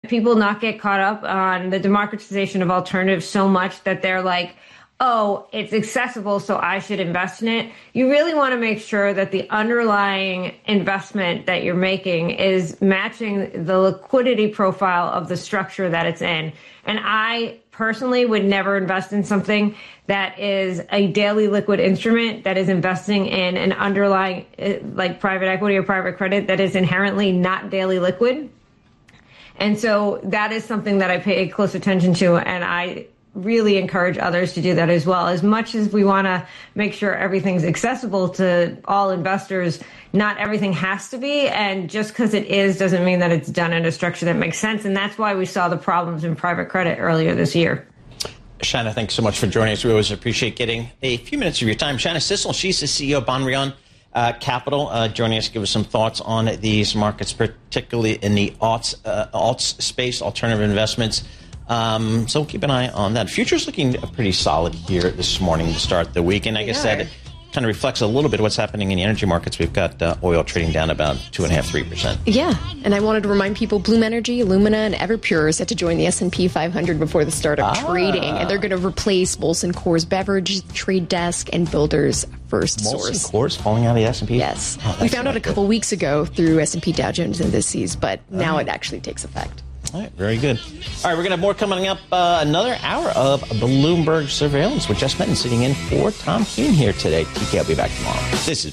people not get caught up on the democratization of alternatives so much that they're like, oh, it's accessible, so I should invest in it. You really want to make sure that the underlying investment that you're making is matching the liquidity profile of the structure that it's in. And I personally would never invest in something that is a daily liquid instrument that is investing in an underlying, like private equity or private credit, that is inherently not daily liquid. And so that is something that I pay close attention to, and I really encourage others to do that as well. As much as we want to make sure everything's accessible to all investors, not everything has to be. And just because it is doesn't mean that it's done in a structure that makes sense. And that's why we saw the problems in private credit earlier this year. Shanna, thanks so much for joining us. We always appreciate getting a few minutes of your time. Shanna Sissel, she's the CEO of Bonrion Capital, joining us to give us some thoughts on these markets, particularly in the alts space, alternative investments. So keep an eye on that. Futures looking pretty solid here this morning to start the week. And I guess that kind of reflects a little bit of what's happening in the energy markets. We've got oil trading down about 2.5%, 3%. Yeah. And I wanted to remind people, Bloom Energy, Illumina, and Everpure are set to join the S&P 500 before the start of trading. And they're going to replace Molson Coors Beverage, Trade Desk, and Builders First Source. Molson Coors falling out of the S&P? Yes. We found out a couple weeks ago through S&P Dow Jones Indices, but now it actually takes effect. All right, very good. All right, we're going to have more coming up. Another hour of Bloomberg Surveillance with Jess Benton sitting in for Tom Keene here today. TK, I'll be back tomorrow. This is